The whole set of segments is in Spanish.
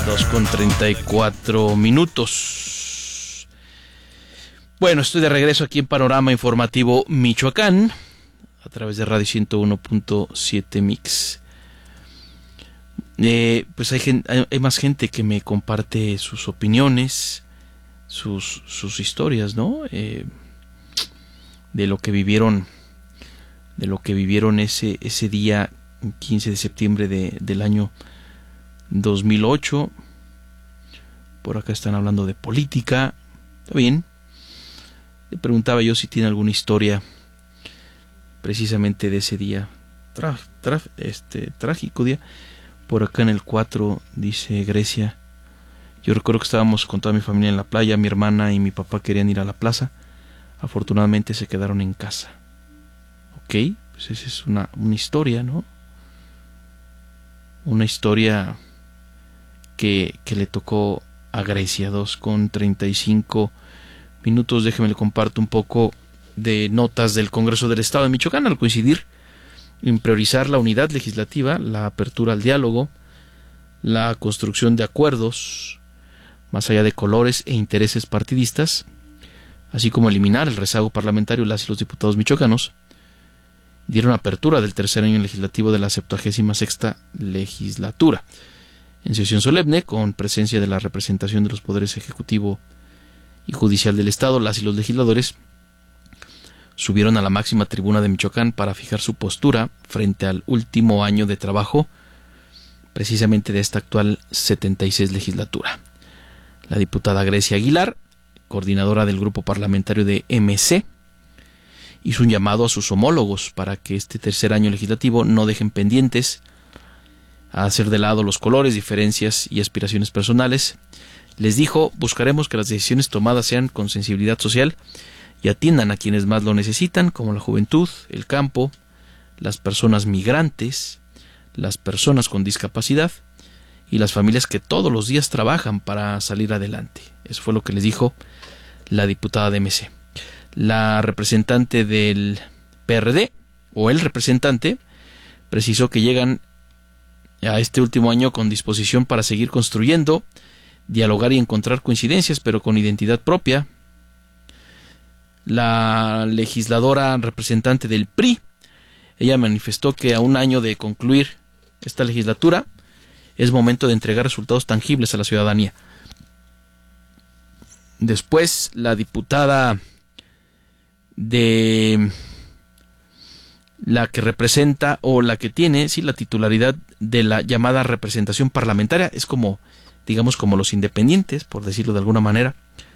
2:34. Bueno, estoy de regreso aquí en Panorama Informativo Michoacán, a través de Radio 101.7 Mix. Pues hay más gente que me comparte sus opiniones, sus historias, ¿no? De lo que vivieron ese día 15 de septiembre del año 2008. Por acá están hablando de política. Está bien. Le preguntaba yo si tiene alguna historia precisamente de ese día trágico día. Por acá en el 4 dice Grecia: yo recuerdo que estábamos con toda mi familia en la playa, mi hermana y mi papá querían ir a la plaza, afortunadamente se quedaron en casa. Ok, pues esa es una historia, ¿no? Una historia que le tocó a Grecia. 2:35. Déjeme le comparto un poco de notas del Congreso del Estado de Michoacán al coincidir en priorizar la unidad legislativa, la apertura al diálogo, la construcción de acuerdos más allá de colores e intereses partidistas, así como eliminar el rezago parlamentario. Las y los diputados michoacanos dieron apertura del tercer año legislativo de la 76ª legislatura. En sesión solemne, con presencia de la representación de los poderes ejecutivo y judicial del Estado, las y los legisladores subieron a la máxima tribuna de Michoacán para fijar su postura frente al último año de trabajo, precisamente de esta actual 76 legislatura. La diputada Grecia Aguilar, coordinadora del grupo parlamentario de MC, hizo un llamado a sus homólogos para que este tercer año legislativo no dejen pendientes, a hacer de lado los colores, diferencias y aspiraciones personales. Les dijo: buscaremos que las decisiones tomadas sean con sensibilidad social y atiendan a quienes más lo necesitan, como la juventud, el campo, las personas migrantes, las personas con discapacidad y las familias que todos los días trabajan para salir adelante. Eso fue lo que les dijo la diputada de MC. La representante del PRD, o el representante, precisó que llegan a este último año con disposición para seguir construyendo, dialogar y encontrar coincidencias, pero con identidad propia. La legisladora representante del PRI, ella manifestó que a un año de concluir esta legislatura es momento de entregar resultados tangibles a la ciudadanía. Después, la diputada de la que representa, o la que tiene, la titularidad de la llamada representación parlamentaria, es como, digamos, como los independientes, por decirlo de alguna manera.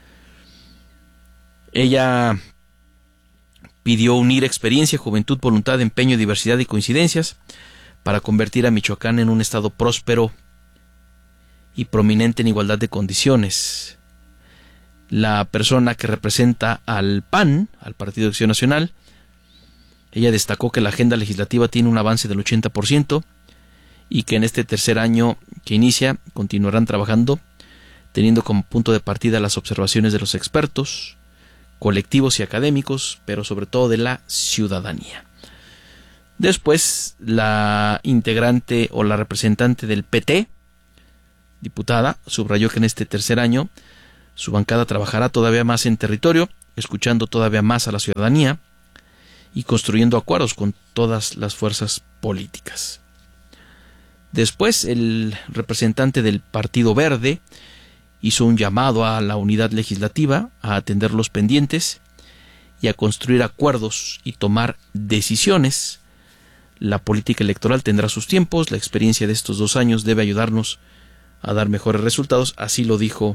Ella pidió unir experiencia, juventud, voluntad, empeño, diversidad y coincidencias para convertir a Michoacán en un estado próspero y prominente en igualdad de condiciones. La persona que representa al PAN, al Partido de Acción Nacional, ella destacó que la agenda legislativa tiene un avance del 80% y que en este tercer año que inicia continuarán trabajando, teniendo como punto de partida las observaciones de los expertos, colectivos y académicos, pero sobre todo de la ciudadanía. Después, la integrante o la representante del PT, diputada, subrayó que en este tercer año su bancada trabajará todavía más en territorio, escuchando todavía más a la ciudadanía y construyendo acuerdos con todas las fuerzas políticas. Después, el representante del Partido Verde hizo un llamado a la unidad legislativa, a atender los pendientes y a construir acuerdos y tomar decisiones. La política electoral tendrá sus tiempos, la experiencia de estos 2 años debe ayudarnos a dar mejores resultados, así lo dijo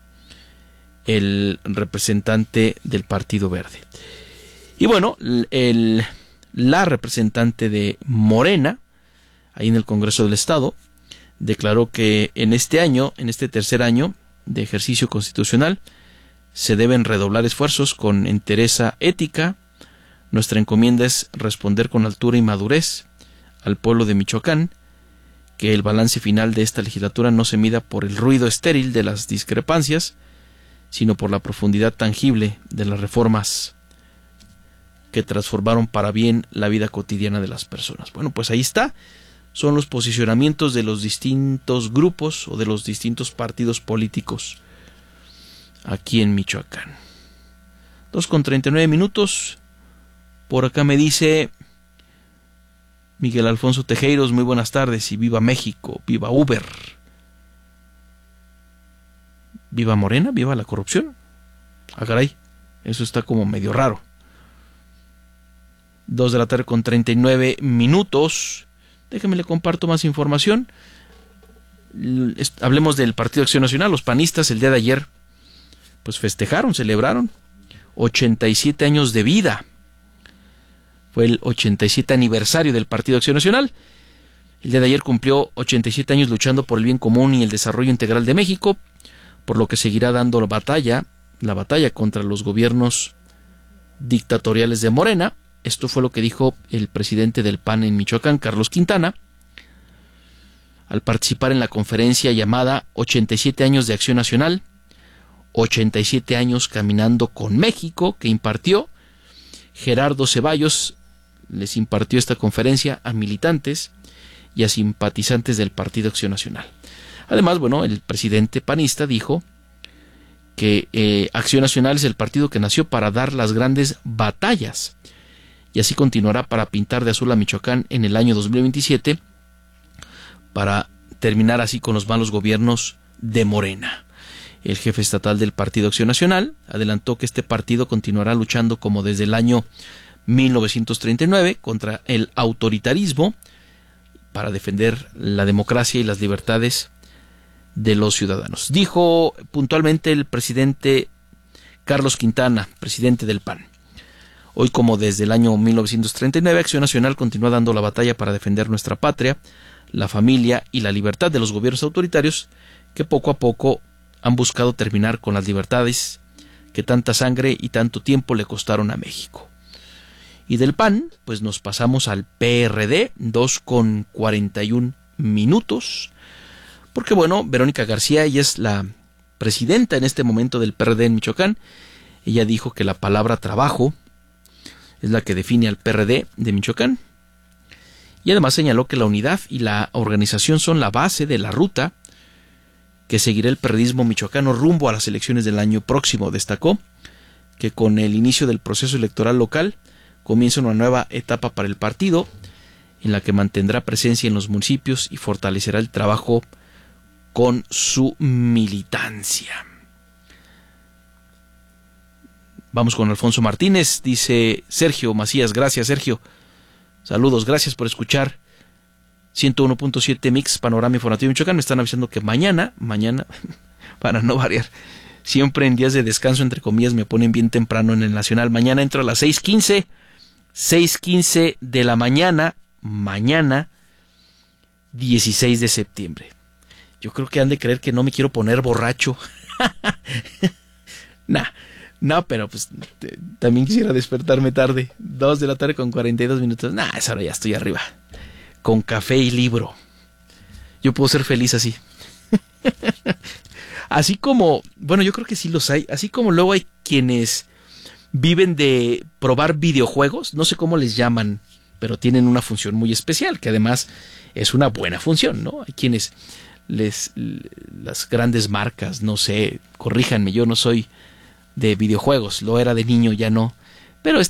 el representante del Partido Verde. Y bueno, la representante de Morena, ahí en el Congreso del Estado, declaró que en este tercer año de ejercicio constitucional, se deben redoblar esfuerzos con entereza ética. Nuestra encomienda es responder con altura y madurez al pueblo de Michoacán, que el balance final de esta legislatura no se mida por el ruido estéril de las discrepancias, sino por la profundidad tangible de las reformas que transformaron para bien la vida cotidiana de las personas. Bueno, pues ahí está. son los posicionamientos de los distintos grupos o de los distintos partidos políticos aquí en Michoacán. 2:39. Por acá me dice Miguel Alfonso Tejeiros, muy buenas tardes y viva México, viva Uber. ¿Viva Morena? ¿Viva la corrupción? Ah, caray, eso está como medio raro. 2:39. Déjenme le comparto más información. Hablemos del Partido Acción Nacional. Los panistas el día de ayer pues festejaron, celebraron 87 años de vida. Fue el 87 aniversario del Partido Acción Nacional. El día de ayer cumplió 87 años luchando por el bien común y el desarrollo integral de México, por lo que seguirá dando la batalla contra los gobiernos dictatoriales de Morena. Esto fue lo que dijo el presidente del PAN en Michoacán, Carlos Quintana, al participar en la conferencia llamada 87 años de Acción Nacional, 87 años caminando con México, que impartió Gerardo Ceballos. Les impartió esta conferencia a militantes y a simpatizantes del Partido Acción Nacional. Además, el presidente panista dijo que Acción Nacional es el partido que nació para dar las grandes batallas y así continuará para pintar de azul a Michoacán en el año 2027 para terminar así con los malos gobiernos de Morena. El jefe estatal del Partido Acción Nacional adelantó que este partido continuará luchando como desde el año 1939 contra el autoritarismo para defender la democracia y las libertades de los ciudadanos. Dijo puntualmente el presidente Carlos Quintana, presidente del PAN. Hoy, como desde el año 1939, Acción Nacional continúa dando la batalla para defender nuestra patria, la familia y la libertad de los gobiernos autoritarios que poco a poco han buscado terminar con las libertades que tanta sangre y tanto tiempo le costaron a México. Y del PAN, pues nos pasamos al PRD, 2:41, porque Verónica García, ella es la presidenta en este momento del PRD en Michoacán. Ella dijo que la palabra trabajo es la que define al PRD de Michoacán. Y además señaló que la unidad y la organización son la base de la ruta que seguirá el perredismo michoacano rumbo a las elecciones del año próximo. Destacó que con el inicio del proceso electoral local comienza una nueva etapa para el partido, en la que mantendrá presencia en los municipios y fortalecerá el trabajo con su militancia. Vamos con Alfonso Martínez, dice Sergio Macías. Gracias, Sergio. Saludos, gracias por escuchar 101.7 Mix Panorama Informativo Michoacán. Me están avisando que mañana, para no variar, siempre en días de descanso, entre comillas, me ponen bien temprano en el Nacional. Mañana entro a las 6:15 de la mañana, 16 de septiembre. Yo creo que han de creer que no me quiero poner borracho. No, pero pues también quisiera despertarme tarde. 2:42 PM. Esa hora ya estoy arriba. Con café y libro. Yo puedo ser feliz así. Así como, yo creo que sí los hay. Así como luego hay quienes viven de probar videojuegos. No sé cómo les llaman, pero tienen una función muy especial, que además es una buena función, ¿no? Hay quienes las grandes marcas, no sé, corríjanme, yo no soy de videojuegos, lo era de niño, ya no, pero